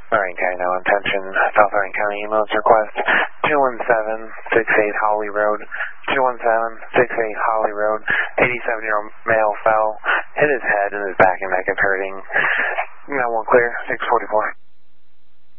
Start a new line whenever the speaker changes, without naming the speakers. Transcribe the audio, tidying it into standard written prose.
Lorraine County, no intention. South Lorraine County ambulance request 21768 Holly Road. 21768 Holly Road. 87-year-old male fell, hit his head and his back and neck is hurting. Now one clear, 644.